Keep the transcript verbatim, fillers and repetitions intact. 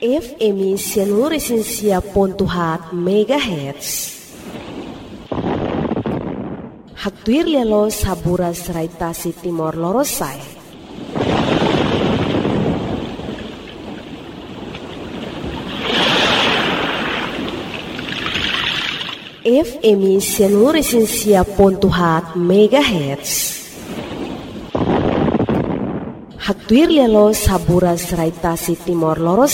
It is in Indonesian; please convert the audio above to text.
F M Seluruh ponto hat megahertz. Haktuir lelo saburas raitasi Timor Lorosai. F M Seluruh ponto hat megahertz. Haktuir lelo saburas raitasi Timor Lorosai.